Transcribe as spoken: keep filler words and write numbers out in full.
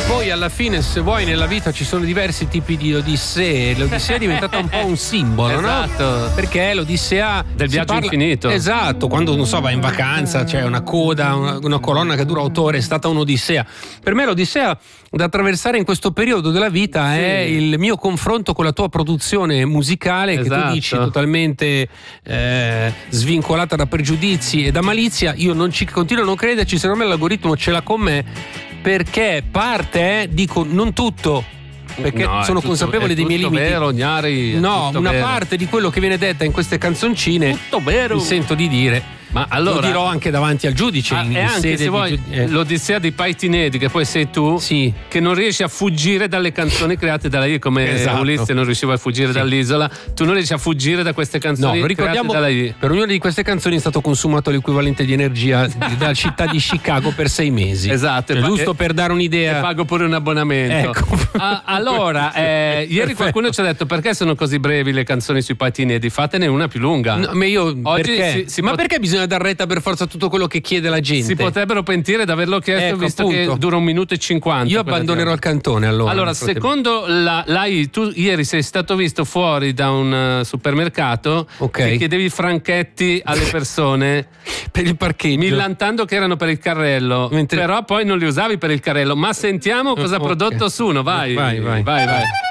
Poi alla fine, se vuoi, nella vita ci sono diversi tipi di odissee. L'odissea è diventata un po' un simbolo, esatto. no? Perché l'odissea del viaggio parla... infinito. Esatto, quando non so, vai in vacanza, c'è una coda, una, una colonna che dura otto ore, è stata un'odissea. Per me l'odissea da attraversare in questo periodo della vita sì. è il mio confronto con la tua produzione musicale, esatto. che tu dici totalmente eh, svincolata da pregiudizi e da malizia. Io non ci continuo a non crederci, secondo me l'algoritmo ce l'ha con me, perché parte, eh, dico non tutto, perché no, sono tutto, consapevole dei miei limiti. Vero, Gnari, no, una vero. parte di quello che viene detta in queste canzoncine tutto vero. mi sento di dire. Ma allora, lo dirò anche davanti al giudice. Ah, in e anche se vuoi di, eh. l'odissea di Paitinedi, che poi sei tu, sì. che non riesci a fuggire dalle canzoni create da lei, come esatto. Ulisse non riusciva a fuggire sì. dall'isola, tu non riesci a fuggire da queste canzoni. No, lo ricordiamo, create da lei. Per ognuna di queste canzoni è stato consumato l'equivalente di energia dalla città di Chicago per sei mesi. Esatto, cioè, giusto e, per dare un'idea. E pago pure un abbonamento. Ecco. Ah, allora, eh, ieri qualcuno ci ha detto: perché sono così brevi le canzoni sui Paitinedi? Fatene una più lunga. No, ma io Oggi perché? Si, si ma pot- perché bisogna dar retta per forza a tutto quello che chiede la gente? Si potrebbero pentire di averlo chiesto, ecco, visto appunto. che dura un minuto e cinquanta. Io abbandonerò il cantone allora. Allora, secondo la, la I, tu ieri sei stato visto fuori da un uh, supermercato okay. che chiedevi franchetti alle persone per il parcheggio, millantando che erano per il carrello. Mentre... però poi non li usavi per il carrello. Ma sentiamo cosa ha okay. prodotto Suno. Vai, vai, vai. vai, vai.